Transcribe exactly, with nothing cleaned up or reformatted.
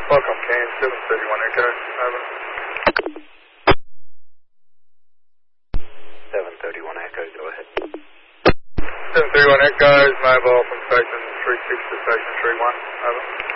Welcome, Cairns, seven thirty-one Echo, over. seven thirty-one Echo, go ahead. seven thirty-one Echoes, mobile from station three six to station three one, over.